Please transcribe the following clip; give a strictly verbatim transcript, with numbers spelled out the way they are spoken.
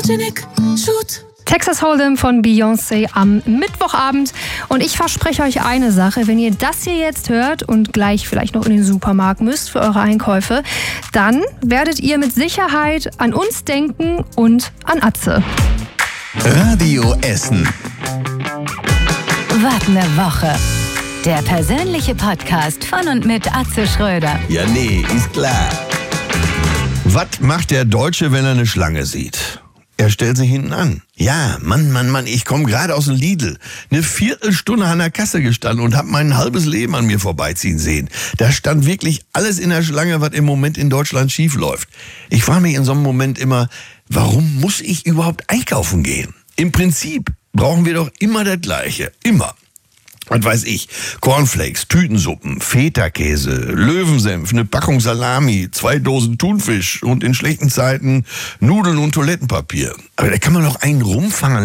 Photogenic Shoot. Texas Hold'em von Beyoncé am Mittwochabend. Und ich verspreche euch eine Sache, wenn ihr das hier jetzt hört und gleich vielleicht noch in den Supermarkt müsst für eure Einkäufe, dann werdet ihr mit Sicherheit an uns denken und an Atze. Radio Essen. Was ne Woche. Der persönliche Podcast von und mit Atze Schröder. Ja, nee, ist klar. Was macht der Deutsche, wenn er eine Schlange sieht? Er stellt sich hinten an. Ja, Mann, Mann, Mann, ich komme gerade aus dem Lidl. Eine Viertelstunde an der Kasse gestanden und habe mein halbes Leben an mir vorbeiziehen sehen. Da stand wirklich alles in der Schlange, was im Moment in Deutschland schief läuft. Ich frage mich in so einem Moment immer, warum muss ich überhaupt einkaufen gehen? Im Prinzip brauchen wir doch immer das Gleiche. Immer. Was weiß ich, Cornflakes, Tütensuppen, Feta-Käse, Löwensenf, eine Packung Salami, zwei Dosen Thunfisch und in schlechten Zeiten Nudeln und Toilettenpapier. Aber da kann man doch einen rumfangen